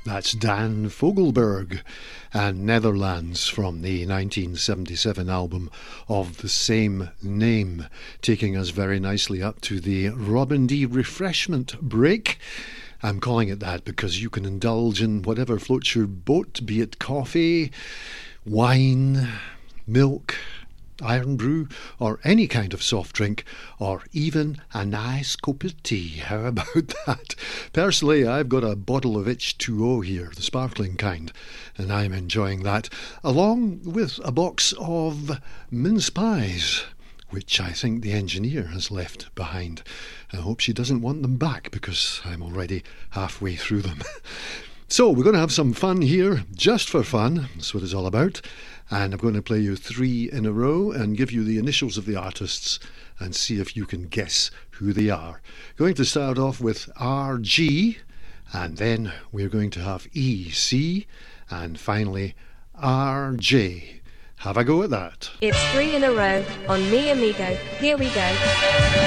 That's Dan Fogelberg and Netherlands from the 1977 album of the same name, taking us very nicely up to the Robin D refreshment break. I'm calling it that because you can indulge in whatever floats your boat, be it coffee, wine, milk, iron brew, or any kind of soft drink, or even a nice cup of tea. How about that? Personally, I've got a bottle of H2O here, the sparkling kind, and I'm enjoying that, along with a box of mince pies, which I think the engineer has left behind. I hope she doesn't want them back, because I'm already halfway through them. So, we're going to have some fun here, just for fun. That's what it's all about. And I'm going to play you 3 in a row and give you the initials of the artists and see if you can guess who they are. Going to start off with RG, and then we're going to have EC, and finally RJ. Have a go at that. It's 3 in a row on Mi Amigo. Here we go.